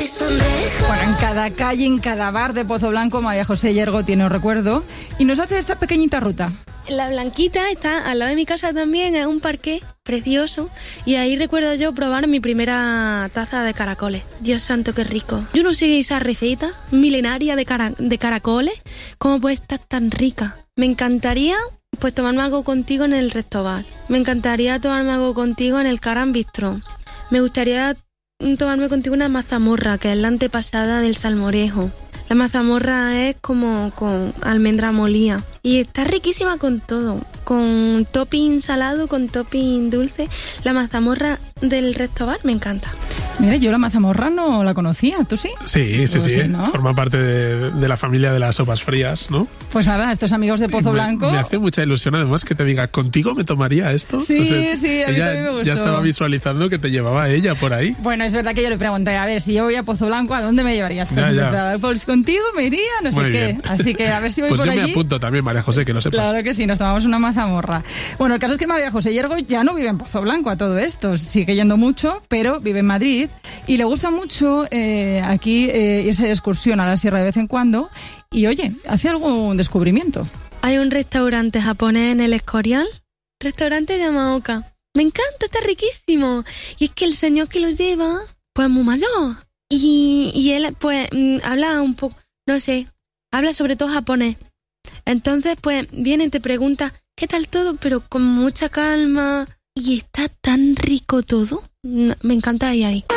Bueno, en cada calle, en cada bar de Pozo Blanco, María José Yergo tiene un recuerdo y nos hace esta pequeñita ruta. La Blanquita está al lado de mi casa también, es un parque precioso y ahí recuerdo yo probar mi primera taza de caracoles. Dios santo, qué rico. Yo no sé esa receta milenaria de caracoles, cómo puede estar tan rica. Me encantaría pues tomarme algo contigo en el Restobar. Me encantaría tomarme algo contigo en el Caram Bistro. Me gustaría tomarme contigo una mazamorra, que es la antepasada del salmorejo. La mazamorra es como con almendra molida y está riquísima con todo, con topping salado, con topping dulce. La mazamorra del Restobar me encanta. Mira, yo la mazamorra no la conocía, ¿tú sí? Sí, ¿no? Forma parte de la familia de las sopas frías, ¿no? Pues nada, estos amigos de Pozo Blanco... Me hace mucha ilusión además que te diga, ¿contigo me tomaría esto? Sí, o sea, sí, a mí también me gustó. Ya estaba visualizando que te llevaba ella por ahí. Bueno, es verdad que yo le pregunté, a ver, si yo voy a Pozo Blanco, ¿a dónde me llevarías? Pues contigo me iría, no sé qué. Así que a ver si voy pues por allí. Pues yo me apunto también, María José, que lo sepas. Claro que sí, nos tomamos una mazamorra. Bueno, el caso es que María José Yergo ya no vive en Pozo Blanco a todo esto. Sigue yendo mucho, pero vive en Madrid y le gusta mucho aquí irse de excursión a la sierra de vez en cuando y, oye, hace algún descubrimiento. Hay un restaurante japonés en el Escorial, restaurante Yamaoka. Me encanta, está riquísimo. Y es que el señor que lo lleva, pues muy mayor. Y él, pues, habla un poco, no sé, habla sobre todo japonés. Entonces, pues, viene y te pregunta, ¿qué tal todo? Pero con mucha calma. Y está tan rico todo. Me encanta ir ahí.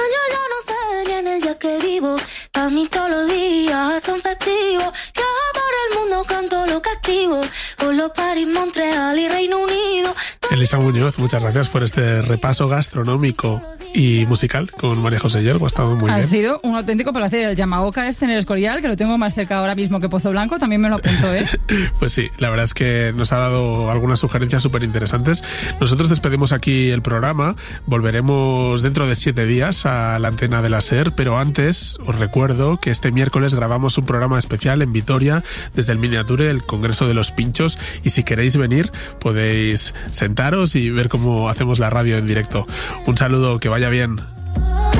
En el día que vivo, pa' mí todos los días son festivos. Yo por el mundo canto lo que activo, por los París, Montreal y Reino Unido. Elisa Muñoz, muchas gracias por este repaso gastronómico y musical con María José Yergo. Ha estado muy bien. Ha sido un auténtico placer. El Yamaoka en el Escorial, que lo tengo más cerca ahora mismo que Pozo Blanco, también me lo apunto, ¿eh? Pues sí, la verdad es que nos ha dado algunas sugerencias súper interesantes. Nosotros despedimos aquí el programa. Volveremos dentro de 7 días a la antena de la SER, pero antes os recuerdo que este miércoles grabamos un programa especial en Vitoria desde el Miniature del Congreso de los Pinchos y si queréis venir podéis sentaros y ver cómo hacemos la radio en directo. Un saludo, que vaya bien.